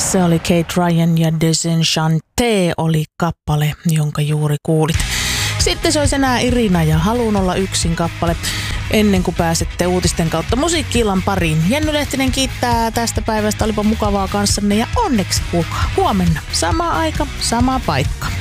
Se oli Kate Ryan ja Desenchanté oli kappale, jonka juuri kuulit. Sitten se olisi enää Irina ja Haluun olla yksin kappale. Ennen kuin pääsette uutisten kautta musiikki-illan pariin. Jenny Lehtinen kiittää tästä päivästä. Olipa mukavaa kanssanne ja onneksi kuulkaa. Huomenna sama aika, sama paikka.